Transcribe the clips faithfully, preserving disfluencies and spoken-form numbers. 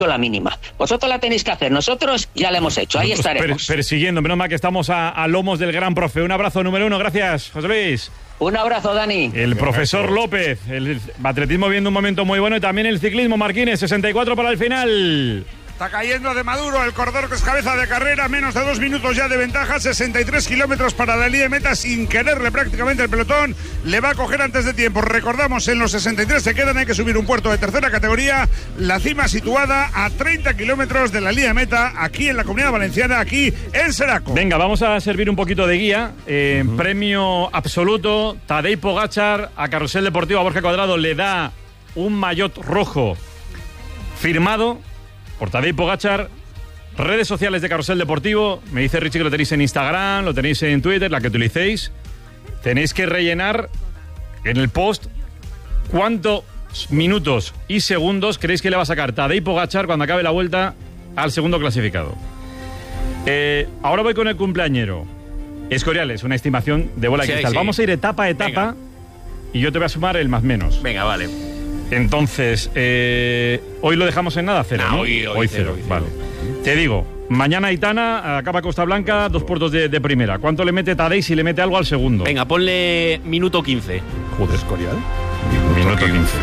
la mínima. Vosotros la tenéis que hacer, nosotros ya la hemos hecho, ahí estaremos. Per, persiguiendo, menos mal que estamos a, a lomos del gran profe. Un abrazo número uno, gracias, José Luis. Un abrazo, Dani. El profesor López, el atletismo viendo un momento muy bueno y también el ciclismo, Marquines, sesenta y cuatro para el final. Está cayendo de Maduro el corredor que es cabeza de carrera, menos de dos minutos ya de ventaja, sesenta y tres kilómetros para la línea de meta sin quererle prácticamente el pelotón, le va a coger antes de tiempo. Recordamos, en los sesenta y tres se quedan, hay que subir un puerto de tercera categoría, la cima situada a treinta kilómetros de la línea de meta, aquí en la Comunidad Valenciana, aquí en Seraco. Venga, vamos a servir un poquito de guía. Eh, uh-huh. Premio absoluto, Tadej Pogačar a Carrusel Deportivo, a Borja Cuadrado le da un maillot rojo firmado por Tadej Pogačar. Redes sociales de Carrusel Deportivo. Me dice Richie que lo tenéis en Instagram, lo tenéis en Twitter, la que utilicéis. Tenéis que rellenar en el post cuántos minutos y segundos creéis que le va a sacar Tadej Pogačar cuando acabe la vuelta al segundo clasificado. Eh, ahora voy con el cumpleañero. Escorial, es una estimación de bola de sí, cristal. Sí. Vamos a ir etapa a etapa. Venga. Y yo te voy a sumar el más menos. Venga, vale. Entonces, eh, hoy lo dejamos en nada, cero, no, ¿no? Hoy, hoy, hoy cero, cero, hoy vale. Cero. Te digo, mañana Aitana acaba Costa Blanca, dos puertos de, de primera. ¿Cuánto le mete Tadej si le mete algo al segundo? Venga, ponle minuto quince. Joder, Escorial. Minuto quince.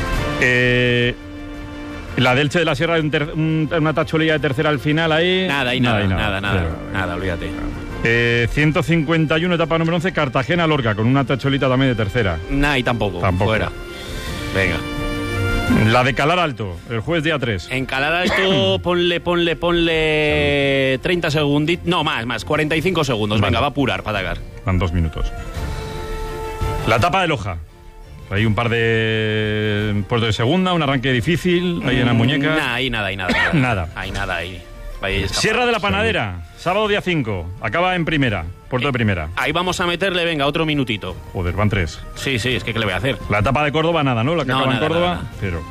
Eh, la Delche de la Sierra, un ter, un, una tacholilla de tercera al final ahí. Nada, ahí nada, nada, nada, nada, nada, nada, olvídate. Eh, ciento cincuenta y uno, etapa número once, Cartagena-Lorca, con una tacholita también de tercera. Nah, y tampoco. Tampoco. Fuera. Venga. La de Calar Alto, el jueves día tres. En Calar Alto, ponle, ponle, ponle treinta segunditos. No, más, más, cuarenta y cinco segundos. Vale. Venga, va a apurar para atacar. Van dos minutos. La etapa de Loja. Hay un par de puertos de segunda, un arranque difícil, ahí en la muñeca. Nada, ahí nada, ahí nada. Nada. Nada. Hay nada ahí. Sierra de la Panadera, sábado día cinco, acaba en primera, puerto eh, de primera. Ahí vamos a meterle, venga, otro minutito. Joder, van tres. Sí, sí, es que ¿qué le voy a hacer? La etapa de Córdoba, nada, ¿no? La que no, acaba nada, en Córdoba, nada, nada. Pero.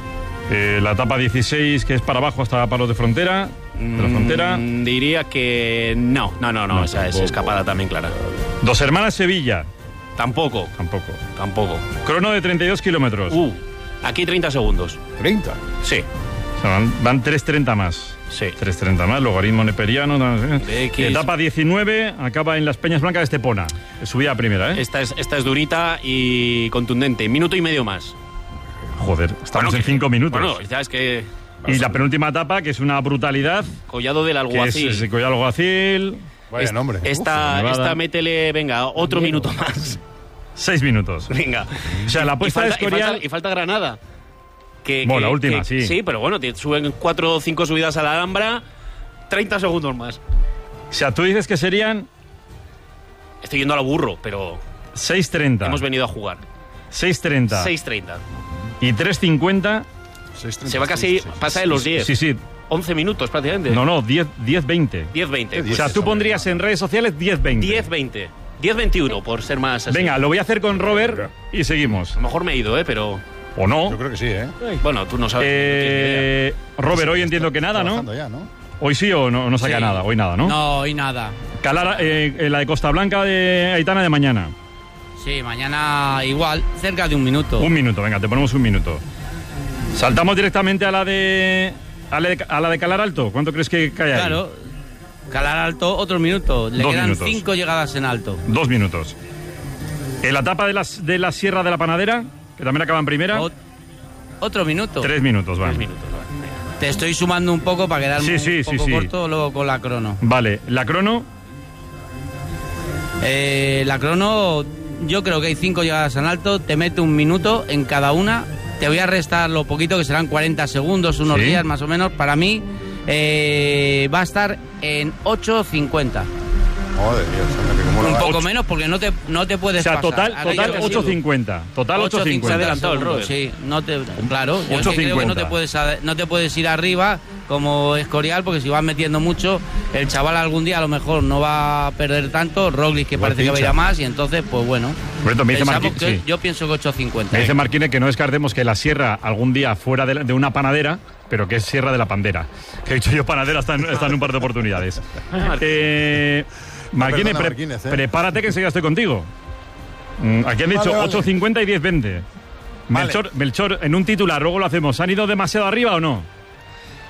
Eh, la etapa dieciséis, que es para abajo hasta Palos de Frontera, de la Frontera. Mm, diría que no, no, no, no, no esa es escapada también clara. Dos Hermanas Sevilla. Tampoco. Tampoco. Tampoco. Crono de treinta y dos kilómetros. Uh, aquí treinta segundos. ¿treinta? Sí. O sea, van, van tres treinta más. Sí. tres treinta más, logaritmo neperiano. Etapa diecinueve, acaba en Las Peñas Blancas de Estepona. Subida primera, ¿eh? Esta es, esta es durita y contundente. Minuto y medio más. Joder, estamos bueno, en cinco minutos. Bueno, ya es que... Y la penúltima etapa, que es una brutalidad. Collado del Alguacil. Que es el Collado del Alguacil. Vaya es, nombre. Esta, Uf, esta métele, venga, otro Bien. minuto más. Seis minutos. Venga. O sea, la apuesta y de falta, Escorial... y falta, y falta Granada. Que, bueno, que, la última, que, sí. Sí, pero bueno, te suben cuatro o cinco subidas a la Alhambra, treinta segundos más. O sea, tú dices que serían... Estoy yendo a lo burro, pero... seis treinta. Hemos venido a jugar. seis treinta. seis treinta. Y tres cincuenta. Se va casi... Pasa de los diez. Sí, sí. once minutos prácticamente. No, no, diez veinte. diez veinte. O sea, tú pondrías en redes sociales diez veinte. diez veinte. diez veintiuno, por ser más así. Venga, lo voy a hacer con Robert y seguimos. A lo mejor me he ido, ¿eh? Pero... ¿O no? Yo creo que sí, ¿eh? Bueno, tú no sabes. Eh, no Robert, hoy entiendo que nada, ¿no? Ya, ¿no? Hoy sí o no, no saca Sí. nada, hoy nada, ¿no? No, hoy nada. Calar, eh, la de Costa Blanca de Aitana de mañana. Sí, mañana igual, cerca de un minuto. Un minuto, venga, te ponemos un minuto. Saltamos directamente a la de a la de, a la de Calar Alto. ¿Cuánto crees que cae ahí? Claro. Calar Alto, otro minuto. Le Dos quedan minutos. cinco llegadas en alto. Dos minutos. En la etapa de, las, de la Sierra de la Panadera, que también acaba en primera. O- otro minuto. Tres minutos, vale. Tres minutos, vale. Venga. Te estoy sumando un poco para quedarme Sí, sí, un sí, poco sí. corto luego con la crono. Vale, la crono. Eh, la crono, yo creo que hay cinco llegadas en alto. Te mete un minuto en cada una. Te voy a restar lo poquito, que serán cuarenta segundos, unos Sí. días más o menos. Para mí eh, va a estar en ocho cincuenta. Joder, Dios, anda, que como Un la- poco ocho. menos porque no te, no te O puedes sea, pasar. total, Ahora total yo que ocho sigo. cincuenta. Total ocho Se ha cincuenta. adelantado el segundos, Robert. Sí, no te, claro, yo es que ocho creo que no cincuenta. te, puedes, a- no te puedes ir arriba como Escorial, porque si vas metiendo mucho, el chaval algún día a lo mejor no va a perder tanto, Roglic que Igual parece que va a ir pincha. a más, y entonces, pues bueno, Roberto, me dice pensamos Marqui- que- sí. yo pienso que ocho cincuenta. Me dice Marquine que no descartemos que la sierra algún día fuera de, la- de una panadera, pero que es Sierra de la Pandera. Que he dicho yo panadera, está en, está en un par de oportunidades. eh, Marquine, perdona, pre- Marquínez, ¿eh? prepárate que enseguida estoy contigo. Mm, Aquí han dicho Vale, vale. ocho cincuenta y diez veinte. Vale. Melchor, Melchor, en un titular, luego lo hacemos. ¿Han ido demasiado arriba o no?